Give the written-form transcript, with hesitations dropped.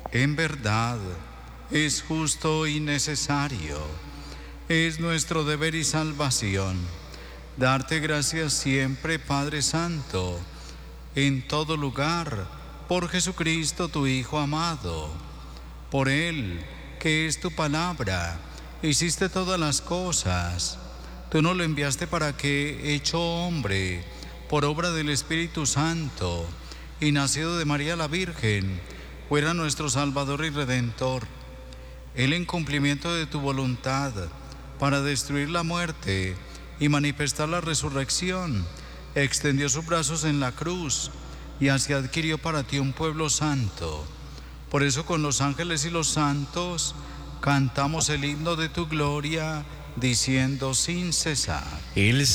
En verdad, es justo y necesario. Es nuestro deber y salvación darte gracias siempre, Padre Santo, en todo lugar, por Jesucristo, tu Hijo amado. Por Él, que es tu palabra, hiciste todas las cosas. Tú nos lo enviaste para que, hecho hombre, por obra del Espíritu Santo, y nacido de María la Virgen, fuera nuestro Salvador y Redentor. Él, en cumplimiento de tu voluntad, para destruir la muerte y manifestar la resurrección, extendió sus brazos en la cruz y así adquirió para ti un pueblo santo. Por eso con los ángeles y los santos cantamos el himno de tu gloria, diciendo sin cesar: El